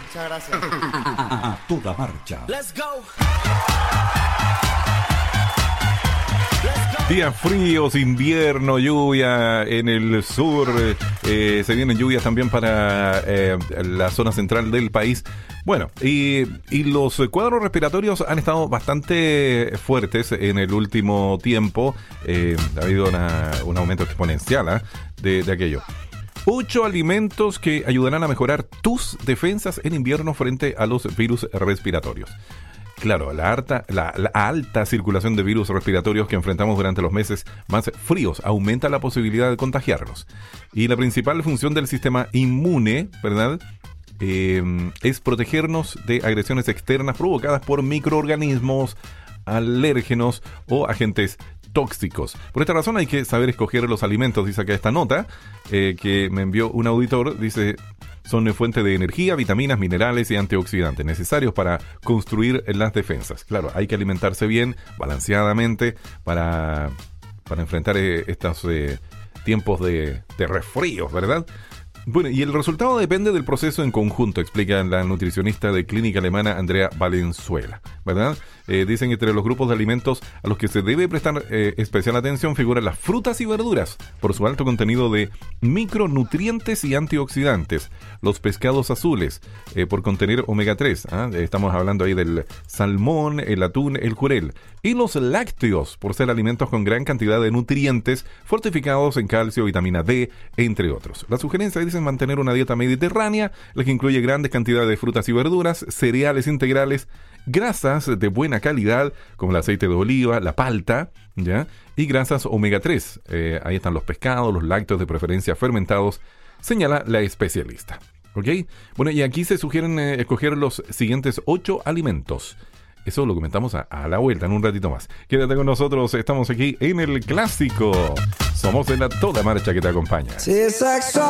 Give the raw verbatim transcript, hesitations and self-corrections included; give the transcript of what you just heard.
Muchas gracias. A toda marcha. Let's go. Días fríos, invierno, lluvia en el sur, eh, se vienen lluvias también para eh, la zona central del país. Bueno, y, y los cuadros respiratorios han estado bastante fuertes en el último tiempo. Eh, ha habido una, un aumento exponencial ¿eh? de, de aquello. Ocho alimentos que ayudarán a mejorar tus defensas en invierno frente a los virus respiratorios. Claro, la alta, la, la alta circulación de virus respiratorios que enfrentamos durante los meses más fríos aumenta la posibilidad de contagiarnos. Y la principal función del sistema inmune, ¿verdad?, eh, es protegernos de agresiones externas provocadas por microorganismos, alérgenos o agentes tóxicos. Por esta razón hay que saber escoger los alimentos, dice acá esta nota, eh, que me envió un auditor, dice... Son fuente de energía, vitaminas, minerales y antioxidantes necesarios para construir las defensas. Claro, hay que alimentarse bien, balanceadamente, para, para enfrentar eh, estos eh, tiempos de, de resfríos, ¿verdad? Bueno, y el resultado depende del proceso en conjunto, explica la nutricionista de clínica alemana Andrea Valenzuela, ¿verdad? Eh, dicen que entre los grupos de alimentos a los que se debe prestar eh, especial atención figuran las frutas y verduras por su alto contenido de micronutrientes y antioxidantes, los pescados azules eh, por contener omega tres, ¿ah? Estamos hablando ahí del salmón, el atún, el jurel, y los lácteos por ser alimentos con gran cantidad de nutrientes fortificados en calcio, vitamina D, entre otros. La sugerencia dice mantener una dieta mediterránea, la que incluye grandes cantidades de frutas y verduras, cereales integrales, grasas de buena calidad, como el aceite de oliva, la palta, ¿ya? Y grasas omega tres. Eh, ahí están los pescados, los lácteos de preferencia fermentados, señala la especialista. ¿Ok? Bueno, y aquí se sugieren eh, escoger los siguientes ocho alimentos. Eso lo comentamos a, a la vuelta en un ratito más. Quédate con nosotros, estamos aquí en el Clásico. Somos de la Toda Marcha que te acompaña.